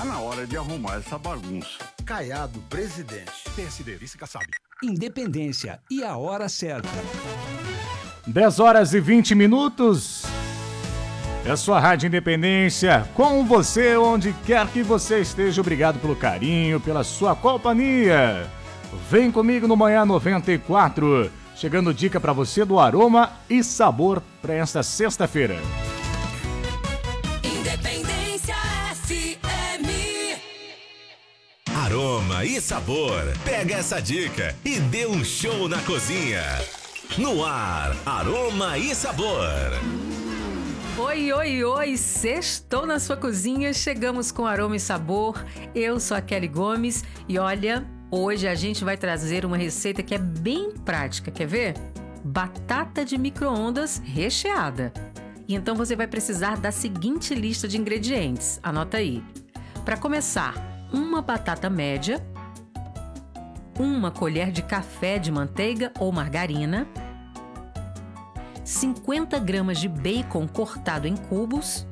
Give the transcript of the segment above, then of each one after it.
Tá na hora de arrumar essa bagunça. Caiado, presidente. PSD, vice Kassab. Independência e a hora certa. 10h20. É a sua Rádio Independência, com você onde quer que você esteja. Obrigado pelo carinho, pela sua companhia. Vem comigo no Manhã 94. Chegando dica para você do aroma e sabor para esta sexta-feira. Independência FM. Aroma e sabor. Pega essa dica e dê um show na cozinha. No ar, Aroma e Sabor. Oi, oi, oi, sextou na sua cozinha, chegamos com Aroma e Sabor. Eu sou a Kelly Gomes e olha, hoje a gente vai trazer uma receita que é bem prática, quer ver? Batata de micro-ondas recheada. E então você vai precisar da seguinte lista de ingredientes, anota aí. Para começar, uma batata média, uma colher de café de manteiga ou margarina, 50 gramas de bacon cortado em cubos,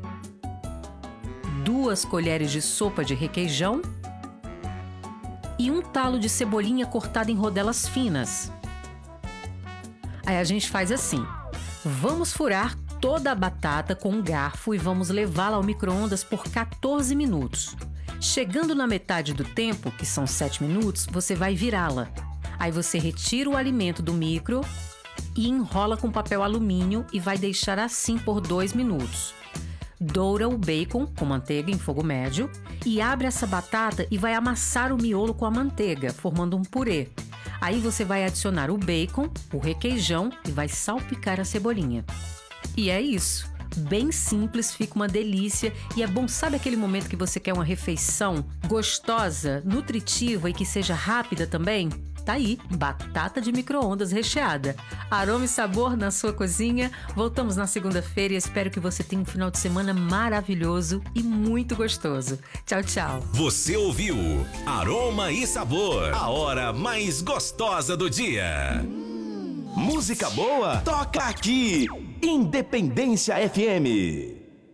2 colheres de sopa de requeijão e um talo de cebolinha cortada em rodelas finas. Aí a gente faz assim, vamos furar toda a batata com um garfo e vamos levá-la ao micro-ondas por 14 minutos. Chegando na metade do tempo, que são 7 minutos, você vai virá-la. Aí você retira o alimento do micro e enrola com papel alumínio e vai deixar assim por 2 minutos. Doura o bacon com manteiga em fogo médio e abre essa batata e vai amassar o miolo com a manteiga, formando um purê. Aí você vai adicionar o bacon, o requeijão e vai salpicar a cebolinha. E é isso. Bem simples, fica uma delícia e é bom, sabe aquele momento que você quer uma refeição gostosa, nutritiva e que seja rápida também? Tá aí, batata de micro-ondas recheada. Aroma e sabor na sua cozinha. Voltamos na segunda-feira e espero que você tenha um final de semana maravilhoso e muito gostoso. Tchau, tchau. Você ouviu Aroma e Sabor, a hora mais gostosa do dia. Música boa? Toca aqui! Independência FM.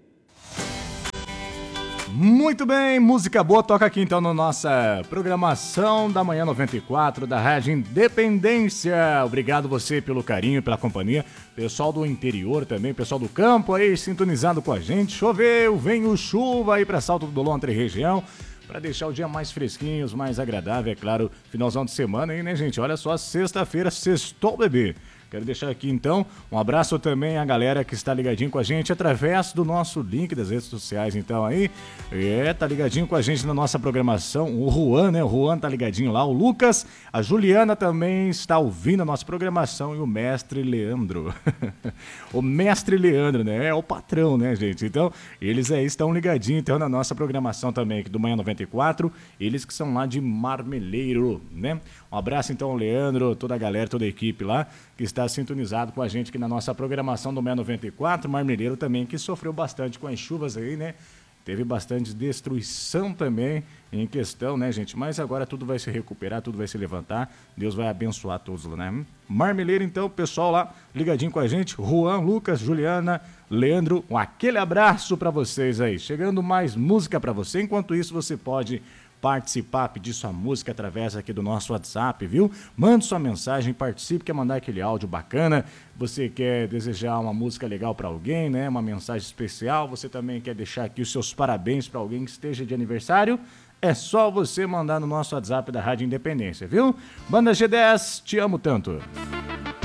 Muito bem, música boa toca aqui então na nossa programação da Manhã 94 da Rádio Independência. Obrigado você pelo carinho, pela companhia. Pessoal do interior também, pessoal do campo aí sintonizado com a gente. Choveu, vem o chuva aí para Salto do Lontre região. Para deixar o dia mais fresquinho, mais agradável, é claro, finalzão de semana aí, né, gente? Olha só, sexta-feira, sextou, bebê. Quero deixar aqui, então, um abraço também à galera que está ligadinho com a gente através do nosso link das redes sociais, então, aí. Tá ligadinho com a gente na nossa programação. O Juan, né? O Juan tá ligadinho lá. O Lucas, a Juliana também está ouvindo a nossa programação e o mestre Leandro. O mestre Leandro, né? É o patrão, né, gente? Então, eles aí estão ligadinhos, então, na nossa programação também aqui do Manhã 94. Eles que são lá de Marmeleiro, né? Um abraço, então, ao Leandro, toda a galera, toda a equipe lá, que está sintonizado com a gente aqui na nossa programação do Manhã 94. Marmeleiro também, que sofreu bastante com as chuvas aí, né? Teve bastante destruição também em questão, né, gente? Mas agora tudo vai se recuperar, tudo vai se levantar. Deus vai abençoar todos, né? Marmeleiro, então, pessoal lá ligadinho com a gente. Juan, Lucas, Juliana, Leandro, aquele abraço para vocês aí. Chegando mais música para você. Enquanto isso, você pode participar, pedir sua música através aqui do nosso WhatsApp, viu? Mande sua mensagem, participe, quer mandar aquele áudio bacana, você quer desejar uma música legal para alguém, né? Uma mensagem especial, você também quer deixar aqui os seus parabéns para alguém que esteja de aniversário, é só você mandar no nosso WhatsApp da Rádio Independência, viu? Banda G10, te amo tanto.